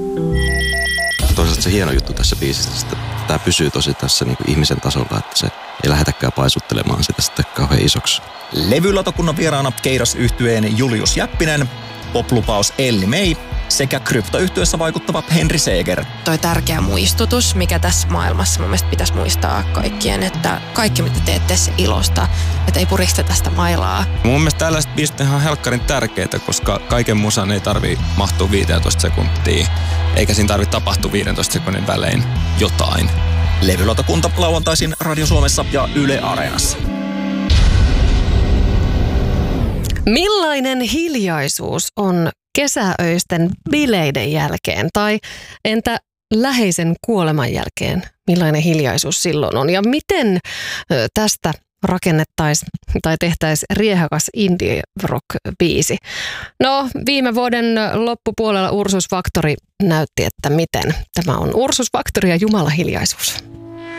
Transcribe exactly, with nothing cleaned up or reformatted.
Toisaalta se hieno juttu tässä biisissä, että tämä pysyy tosi tässä niin kuin ihmisen tasolla, että se ei lähdetäkään paisuttelemaan sitä sitten kauhean isoksi. Levylautakunnan vieraana Keiras-yhtyeen Julius Jäppinen, poplupaus Elli May sekä kryptoyhtyössä vaikuttava Henri Seeger. Toi tärkeä muistutus, mikä tässä maailmassa mun mielestä pitäisi muistaa kaikkien, että kaikki mitä teette se ilosta, että ei puristeta sitä mailaa. Mun mielestä tällaiset biisit on ihan helkkarin tärkeitä, koska kaiken musan ei tarvii mahtua viisitoista sekuntia, eikä siinä tarvitse tapahtua viidentoista sekunnin välein jotain. Levylautakunta lauantaisin Radio Suomessa ja Yle Areenassa. Millainen hiljaisuus on kesäöisten bileiden jälkeen tai entä läheisen kuoleman jälkeen? Millainen hiljaisuus silloin on ja miten tästä rakennettaisiin tai tehtäisiin riehakas indie rock-biisi? No, viime vuoden loppupuolella Ursus Factory näytti, että miten. Tämä on Ursus Factory ja Jumala hiljaisuus.